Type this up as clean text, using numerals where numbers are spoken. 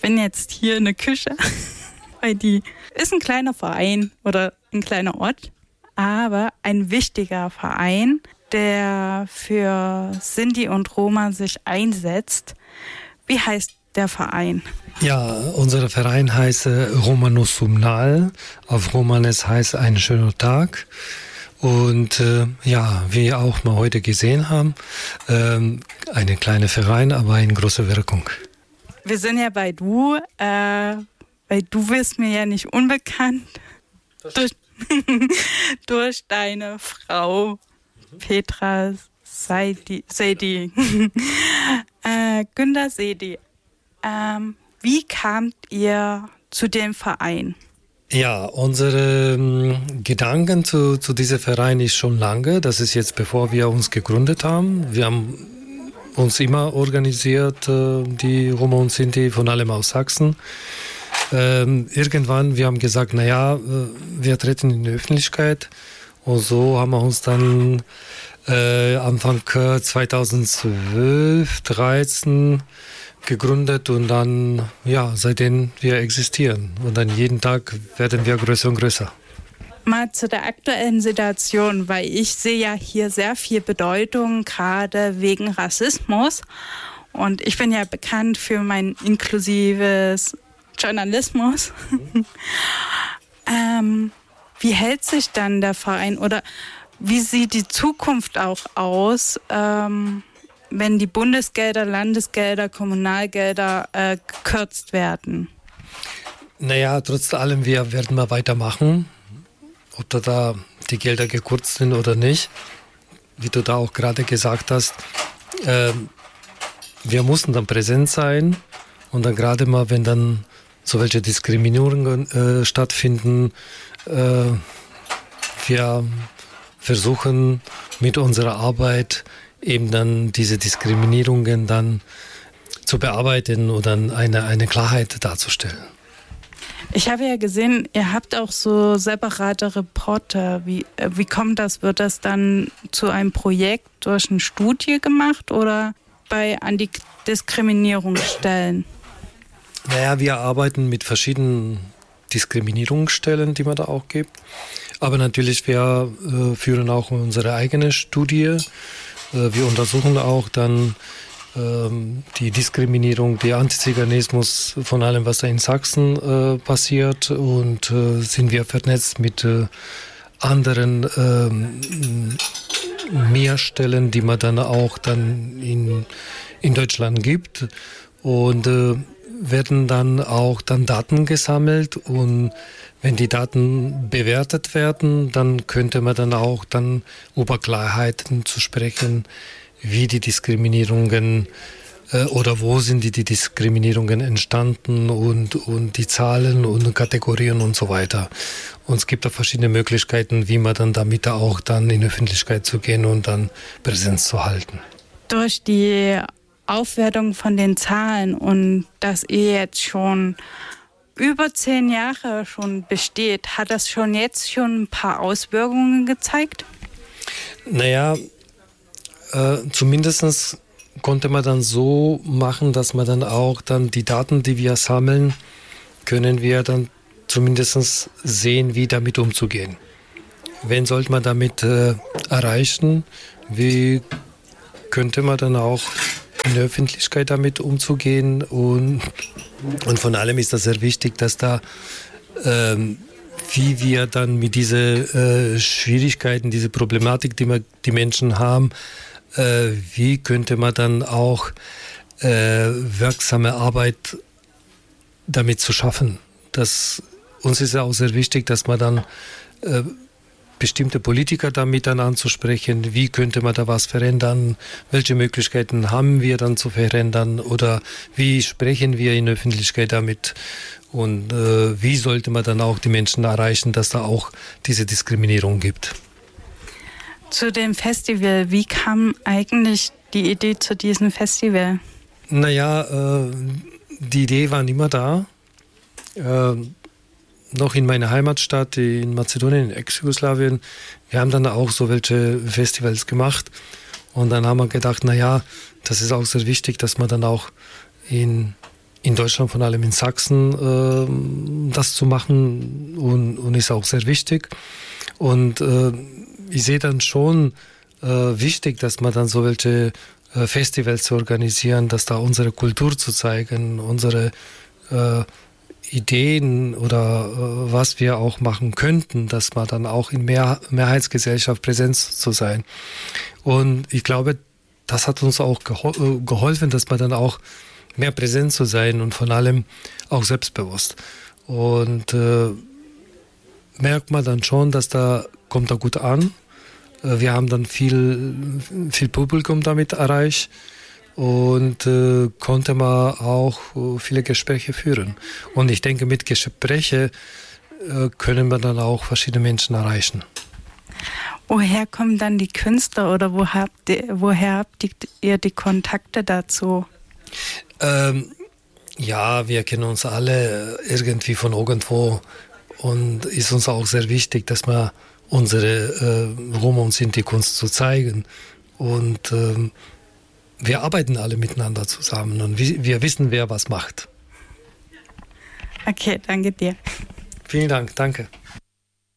bin jetzt hier in der Küche, weil die ist ein kleiner Verein oder ein kleiner Ort, aber ein wichtiger Verein, der für Sinti und Roma sich einsetzt. Wie heißt der Verein? Ja, unser Verein heißt Romanus Sumnal. Auf Romanes heißt ein schöner Tag. Und wie wir auch mal heute gesehen haben, eine kleine Verein, aber eine große Wirkung. Wir sind ja bei du, weil du bist mir ja nicht unbekannt durch deine Frau Petra Seydi. Günter Seydi. Wie kamt ihr zu dem Verein? Ja, unsere Gedanken zu diesem Verein ist schon lange. Das ist jetzt, bevor wir uns gegründet haben. Wir haben uns immer organisiert, die Roma und Sinti, von allem aus Sachsen. Irgendwann, wir haben gesagt, wir treten in die Öffentlichkeit. Und so haben wir uns dann Anfang 2012, 2013 gegründet und dann, seitdem wir existieren. Und dann jeden Tag werden wir größer und größer. Mal zu der aktuellen Situation, weil ich sehe ja hier sehr viel Bedeutung, gerade wegen Rassismus. Und ich bin ja bekannt für mein inklusives Journalismus. Wie hält sich dann der Verein oder wie sieht die Zukunft auch aus, wenn die Bundesgelder, Landesgelder, Kommunalgelder gekürzt werden? Trotz allem, wir werden mal weitermachen. Ob da die Gelder gekürzt sind oder nicht, wie du da auch gerade gesagt hast, wir mussten dann präsent sein und dann gerade mal, wenn dann so welche Diskriminierungen stattfinden, wir versuchen mit unserer Arbeit eben dann diese Diskriminierungen dann zu bearbeiten oder eine Klarheit darzustellen. Ich habe ja gesehen, ihr habt auch so separate Reporter. Wie kommt das? Wird das dann zu einem Projekt durch eine Studie gemacht oder bei Antidiskriminierungsstellen? Wir arbeiten mit verschiedenen Diskriminierungsstellen, die man da auch gibt. Aber natürlich, wir führen auch unsere eigene Studie. Wir untersuchen auch dann die Diskriminierung, der Antiziganismus von allem, was da in Sachsen passiert und sind wir vernetzt mit anderen Mehrstellen, die man dann auch dann in Deutschland gibt und werden dann auch dann Daten gesammelt und wenn die Daten bewertet werden, dann könnte man dann auch dann über Klarheiten zu sprechen, wie die Diskriminierungen oder wo sind die Diskriminierungen entstanden und die Zahlen und Kategorien und so weiter. Und es gibt da verschiedene Möglichkeiten, wie man dann damit auch dann in die Öffentlichkeit zu gehen und dann Präsenz zu halten. Durch die Aufwertung von den Zahlen und dass ihr jetzt schon über 10 Jahre schon besteht, hat das schon jetzt schon ein paar Auswirkungen gezeigt? Zumindest konnte man dann so machen, dass man dann auch dann die Daten, die wir sammeln, können wir dann zumindest sehen, wie damit umzugehen. Wen sollte man damit erreichen? Wie könnte man dann auch in der Öffentlichkeit damit umzugehen? Und von allem ist das sehr wichtig, dass da wie wir dann mit diesen Schwierigkeiten, diese Problematik, die Menschen haben, wie könnte man dann auch wirksame Arbeit damit zu schaffen. Uns ist ja auch sehr wichtig, dass man dann bestimmte Politiker damit dann anzusprechen, wie könnte man da was verändern, welche Möglichkeiten haben wir dann zu verändern oder wie sprechen wir in der Öffentlichkeit damit und wie sollte man dann auch die Menschen erreichen, dass da auch diese Diskriminierung gibt. Zu dem Festival, wie kam eigentlich die Idee zu diesem Festival? Die Idee war immer da. Noch in meiner Heimatstadt in Mazedonien, in Ex-Jugoslawien, wir haben dann auch so welche Festivals gemacht und dann haben wir gedacht, das ist auch sehr wichtig, dass man dann auch in in Deutschland, vor allem in Sachsen, das zu machen und ist auch sehr wichtig. Und ich sehe dann schon wichtig, dass man dann so welche Festivals zu organisieren, dass da unsere Kultur zu zeigen, unsere Ideen oder was wir auch machen könnten, dass man dann auch in Mehrheitsgesellschaft Präsenz zu sein. Und ich glaube, das hat uns auch geholfen, dass man dann auch mehr präsent zu sein und vor allem auch selbstbewusst. Und merkt man dann schon, dass kommt da gut an. Wir haben dann viel Publikum damit erreicht und konnte man auch viele Gespräche führen. Und ich denke, mit Gesprächen können wir dann auch verschiedene Menschen erreichen. Woher kommen dann die Künstler oder woher habt ihr die Kontakte dazu? Ja, wir kennen uns alle irgendwie von irgendwo und ist uns auch sehr wichtig, dass wir unsere Roma und Sinti-Kunst zu zeigen. Und wir arbeiten alle miteinander zusammen und wir wissen, wer was macht. Okay, danke dir. Vielen Dank, danke.